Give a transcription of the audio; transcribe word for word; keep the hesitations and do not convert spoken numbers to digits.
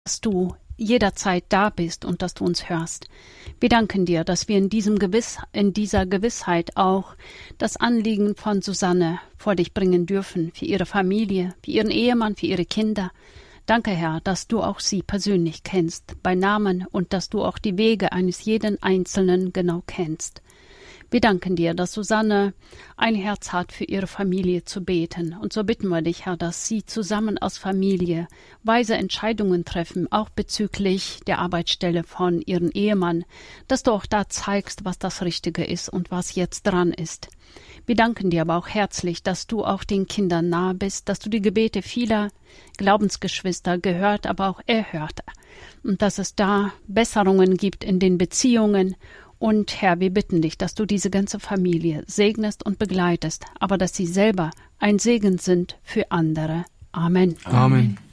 dass du jederzeit da bist und dass du uns hörst. Wir danken dir, dass wir in diesem Gewiss, in dieser Gewissheit auch das Anliegen von Susanne vor dich bringen dürfen, für ihre Familie, für ihren Ehemann, für ihre Kinder. Danke, Herr, dass du auch sie persönlich kennst, bei Namen, und dass du auch die Wege eines jeden Einzelnen genau kennst. Wir danken dir, dass Susanne ein Herz hat, für ihre Familie zu beten. Und so bitten wir dich, Herr, dass sie zusammen als Familie weise Entscheidungen treffen, auch bezüglich der Arbeitsstelle von ihrem Ehemann, dass du auch da zeigst, was das Richtige ist und was jetzt dran ist. Wir danken dir aber auch herzlich, dass du auch den Kindern nahe bist, dass du die Gebete vieler Glaubensgeschwister gehört, aber auch erhört. Und dass es da Besserungen gibt in den Beziehungen. Und Herr, wir bitten dich, dass du diese ganze Familie segnest und begleitest, aber dass sie selber ein Segen sind für andere. Amen. Amen.